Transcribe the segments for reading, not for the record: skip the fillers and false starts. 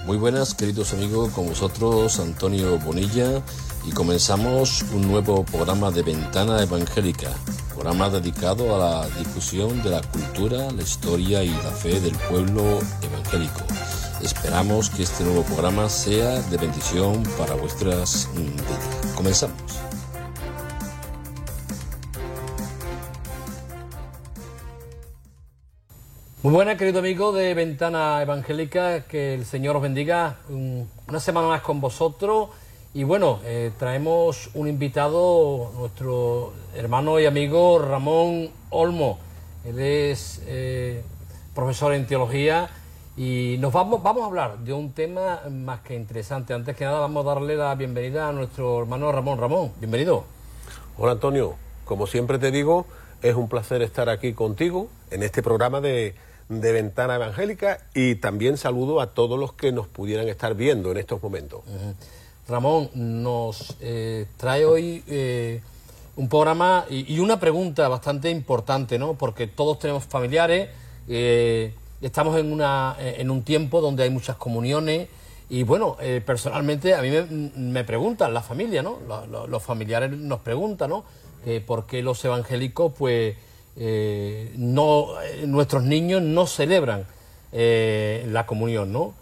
Muy buenas, queridos amigos, con vosotros Antonio Bonilla, y comenzamos un nuevo programa de Ventana Evangélica, programa dedicado a la difusión de la cultura, la historia y la fe del pueblo evangélico. Esperamos que este nuevo programa sea de bendición para vuestras vidas. Comenzamos. Muy buenas, querido amigo de Ventana Evangélica, que el Señor os bendiga una semana más con vosotros. Y bueno, traemos un invitado, nuestro hermano y amigo Ramón Olmo. Él es profesor en teología y vamos a hablar de un tema más que interesante. Antes que nada vamos a darle la bienvenida a nuestro hermano Ramón. Ramón, bienvenido. Hola Antonio, como siempre te digo, es un placer estar aquí contigo en este programa de Ventana Evangélica, y también saludo a todos los que nos pudieran estar viendo en estos momentos. Ramón nos trae hoy un programa y una pregunta bastante importante, ¿no? Porque todos tenemos familiares, estamos en un tiempo donde hay muchas comuniones y bueno, personalmente a mí me preguntan la familia, ¿no? Los familiares nos preguntan, ¿no? Que por qué los evangélicos, pues, nuestros niños no celebran la comunión, ¿no?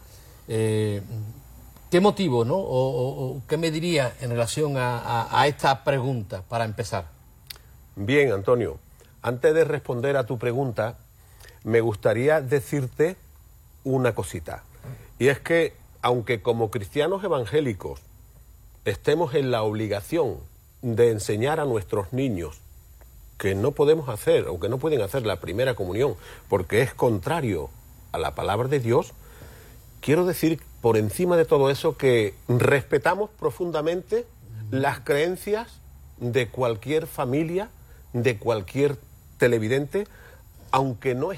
¿Qué motivo, no? O qué me diría en relación a esta pregunta para empezar? Bien, Antonio, antes de responder a tu pregunta, me gustaría decirte una cosita. Y es que, aunque como cristianos evangélicos estemos en la obligación de enseñar a nuestros niños que no podemos hacer o que no pueden hacer la primera comunión porque es contrario a la palabra de Dios, quiero decir por encima de todo eso que respetamos profundamente las creencias de cualquier familia, de cualquier televidente, aunque no